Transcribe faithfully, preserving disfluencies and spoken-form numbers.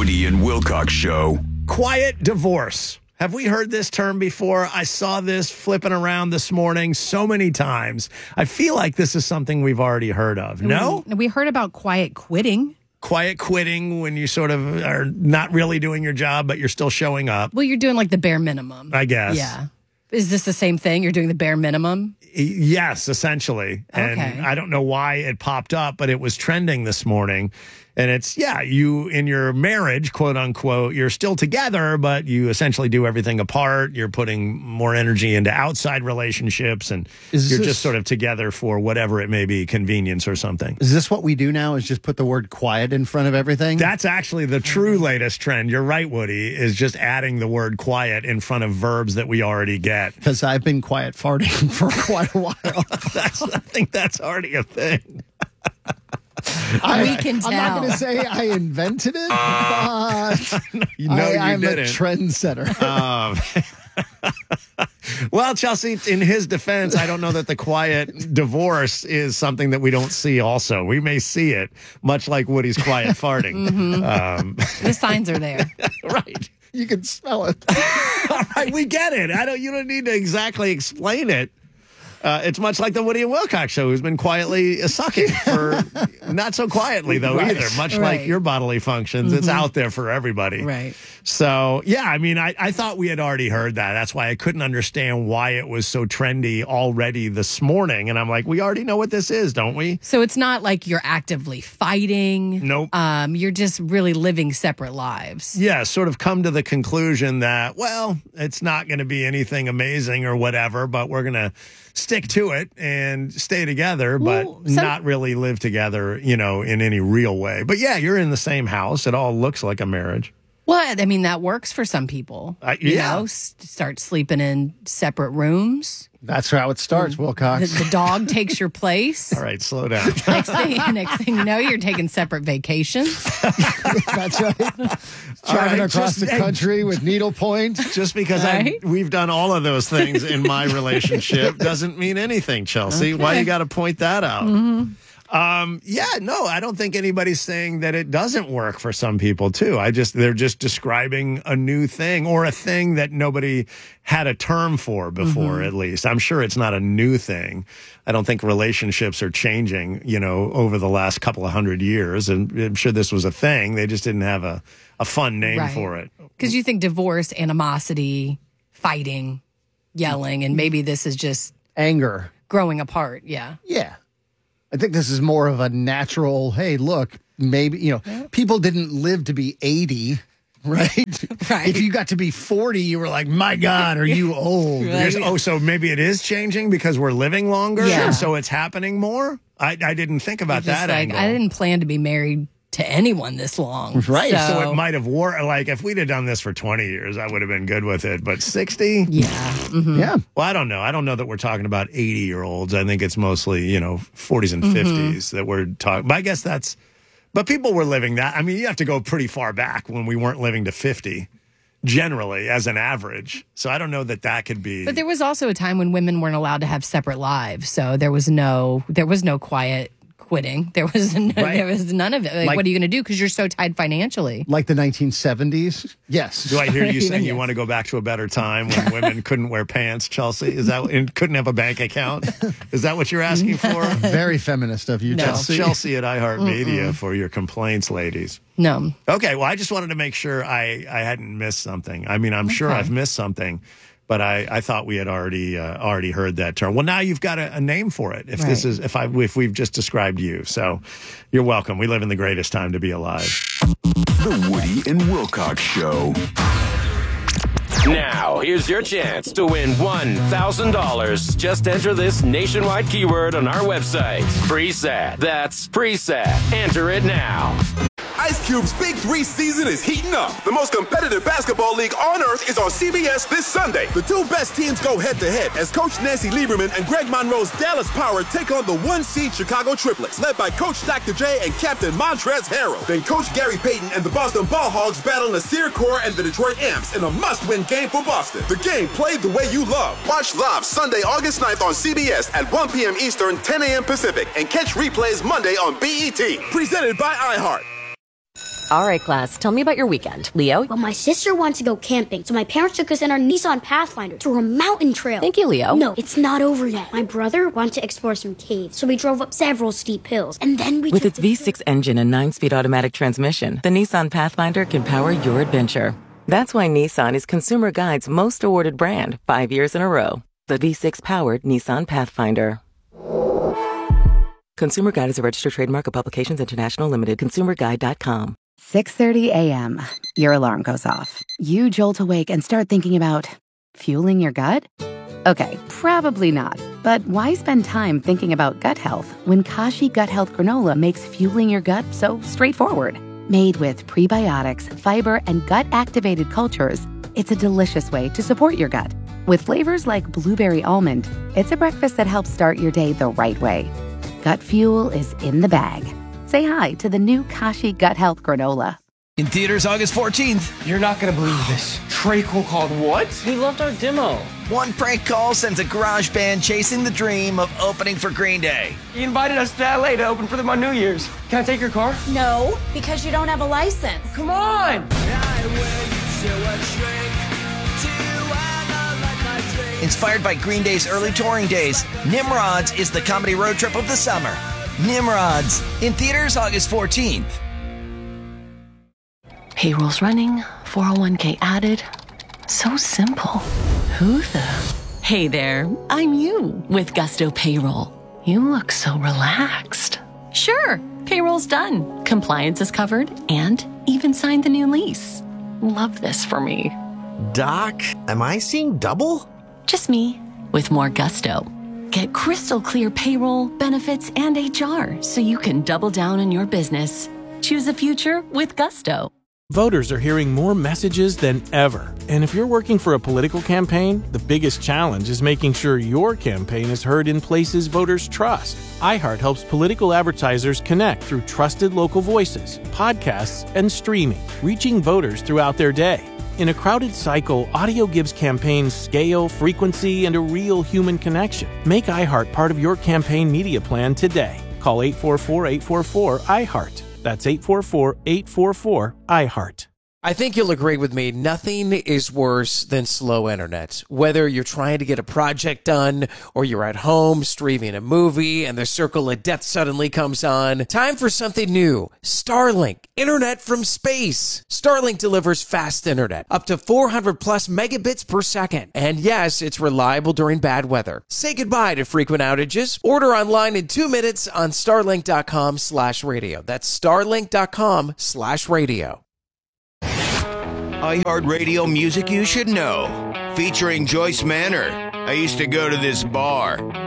Woody and Wilcox Show. Quiet divorce. Have we heard this term before? I saw this flipping around this morning so many times. I feel like this is something we've already heard of. No? We, we heard about quiet quitting. Quiet quitting when you sort of are not really doing your job, but you're still showing up. Well, you're doing like the bare minimum. I guess. Yeah. Is this the same thing? You're doing the bare minimum? Yes, essentially. And Okay. I don't know why it popped up, but it was trending this morning. And it's, yeah, you in your marriage, quote unquote, you're still together, but you essentially do everything apart. You're putting more energy into outside relationships, and Is you're this- just sort of together for whatever it may be, convenience or something. Is this what we do now, is just put the word quiet in front of everything? That's actually the true latest trend. You're right, Woody, is just adding the word quiet in front of verbs that we already get. Because I've been quiet farting for quite a while. That's, I think that's already a thing. I, We can I'm not tell. going to say I invented it, but You know I, you I'm didn't. a trendsetter. Um, well, Chelsea, in his defense, I don't know that the quiet divorce is something that we don't see also. We may see it, much like Woody's quiet farting. Um, The signs are there. right. You can smell it. All right, we get it. I don't. You don't need to exactly explain it. Uh, it's much like the Woody and Wilcox show, who's been quietly uh, sucking for not so quietly, though, Right. either. Much Right. like your bodily functions, it's out there for everybody. Right. So, yeah, I mean, I, I thought we had already heard that. That's why I couldn't understand why it was so trendy already this morning. And I'm like, we already know what this is, don't we? So it's not like you're actively fighting. Nope. Um, you're just really living separate lives. Yeah, sort of come to the conclusion that, well, it's not going to be anything amazing or whatever, but we're going to stick to it and stay together, but Well, some- not really live together, you know, in any real way. But yeah, you're in the same house. It all looks like a marriage. Well, I mean, that works for some people. Uh, You yeah. know, s- start sleeping in separate rooms. That's how it starts, The, Wilcox. the dog takes your place. All right, slow down. Next thing, next thing you know, you're taking separate vacations. That's right. Driving right, across just- the hey, country with needlepoint. Just because I Right? we've done all of those things in my relationship doesn't mean anything, Chelsea. Why you got to point that out? Um, yeah, no, I don't think anybody's saying that it doesn't work for some people too. I just they're just describing a new thing or a thing that nobody had a term for before. At least I'm sure it's not a new thing. I don't think relationships are changing, you know, over the last couple of hundred years, and I'm sure this was a thing. They just didn't have a a fun name Right. for it. Because you think divorce, animosity, fighting, yelling, and maybe this is just Anger. growing apart. Yeah. Yeah. I think this is more of a natural, hey, look, maybe, you know, people didn't live to be eighty, right? Right. If you got to be forty, you were like, my God, are you old? Right. There's- oh, so maybe it is changing because we're living longer, Yeah. and so it's happening more. I, I didn't think about Just that like, angle. I didn't plan to be married to anyone this long. Right. So, so it might have worked. Like if we'd have done this for twenty years, I would have been good with it. But sixty, yeah. mhm. Yeah. well, I don't know. I don't know that we're talking about eighty year olds. I think it's mostly you know forties and fifties that we're talking. But I guess that's. But people were living that. I mean, you have to go pretty far back when we weren't living to fifty, generally as an average. So I don't know that that could be. But there was also a time when women weren't allowed to have separate lives. So there was no there was no quiet quitting. There was no, Right. there was none of it. Like, Like- what are you going to do? Because you're so tied financially. Like the nineteen seventies? Yes. Do I hear you saying you Yes. want to go back to a better time when women couldn't wear pants, Chelsea? Is that and couldn't have a bank account? Is that what you're asking for? Very feminist of you, No. That's Chelsea. Chelsea at iHeartMedia for your complaints, ladies. No. Okay, well, I just wanted to make sure I, I hadn't missed something. I mean, I'm sure Okay. I've missed something, but I, I thought we had already uh, already heard that term. Well, now you've got a, a name for it. If this Right. is if I if we've just described you, so you're welcome. We live in the greatest time to be alive. The Woody and Wilcox Show. Now, here's your chance to win one thousand dollars. Just enter this nationwide keyword on our website. Preset. That's preset. Enter it now. Ice Cube's Big Three season is heating up. The most competitive basketball league on earth is on C B S this Sunday. The two best teams go head-to-head as Coach Nancy Lieberman and Greg Monroe's Dallas Power take on the one-seed Chicago Triplets, led by Coach Doctor J and Captain Montrezl Harrell. Then Coach Gary Payton and the Boston Ball Hogs battle Nasir Kaur and the Detroit Imps in a must-win game for Boston. The game played the way you love. Watch live Sunday, August ninth on C B S at one p.m. Eastern, ten a.m. Pacific, and catch replays Monday on B E T. Presented by iHeart. All right, class, tell me about your weekend. Leo? Well, my sister wants to go camping, so my parents took us in our Nissan Pathfinder through a mountain trail. Thank you, Leo. No, it's not over yet. My brother wanted to explore some caves, so we drove up several steep hills, and then we With took its the- V six engine and nine-speed automatic transmission, the Nissan Pathfinder can power your adventure. That's why Nissan is Consumer Guide's most awarded brand five years in a row. The V six-powered Nissan Pathfinder. Consumer Guide is a registered trademark of Publications International Limited. consumer guide dot com. six thirty a.m. Your alarm goes off. You jolt awake and start thinking about fueling your gut? Okay, probably not. But why spend time thinking about gut health when Kashi Gut Health Granola makes fueling your gut so straightforward? Made with prebiotics, fiber, and gut-activated cultures, it's a delicious way to support your gut. With flavors like blueberry almond, it's a breakfast that helps start your day the right way. Gut fuel is in the bag. Say hi to the new Kashi Gut Health Granola. In theaters August fourteenth. You're not going to believe this. Trey Cole called what? He loved our demo. One prank call sends a garage band chasing the dream of opening for Green Day. He invited us to L A to open for them on New Year's. Can I take your car? No, because you don't have a license. Come on! Inspired by Green Day's early touring days, Nimrods is the comedy road trip of the summer. Nimrods, in theaters August fourteenth. Payroll's running, four oh one k added. So simple. Who the? Hey there, I'm you with Gusto Payroll. You look so relaxed. Sure, payroll's done. Compliance is covered and even signed the new lease. Love this for me. Doc, am I seeing double? Just me, with more gusto. Get crystal clear payroll, benefits, and H R so you can double down on your business. Choose a future with gusto. Voters are hearing more messages than ever. And if you're working for a political campaign, the biggest challenge is making sure your campaign is heard in places voters trust. iHeart helps political advertisers connect through trusted local voices, podcasts, and streaming, reaching voters throughout their day. In a crowded cycle, audio gives campaigns scale, frequency, and a real human connection. Make iHeart part of your campaign media plan today. Call eight four four, eight four four, iHeart. That's eight four four, eight four four, iHeart. I think you'll agree with me, nothing is worse than slow internet. Whether you're trying to get a project done or you're at home streaming a movie and the circle of death suddenly comes on, time for something new. Starlink, internet from space. Starlink delivers fast internet, up to four hundred plus megabits per second. And yes, it's reliable during bad weather. Say goodbye to frequent outages. Order online in two minutes on starlink.com slash radio. That's starlink.com slash radio. iHeartRadio music you should know. Featuring Joyce Manor. I used to go to this bar.